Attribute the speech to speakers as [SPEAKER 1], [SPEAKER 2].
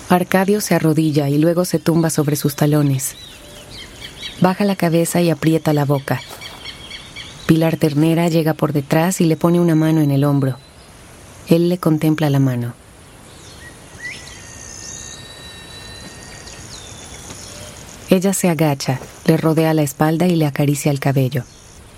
[SPEAKER 1] Arcadio se arrodilla y luego se tumba sobre sus talones. Baja la cabeza y aprieta la boca. Pilar Ternera llega por detrás y le pone una mano en el hombro. Él le contempla la mano. Ella se agacha, le rodea la espalda y le acaricia el cabello.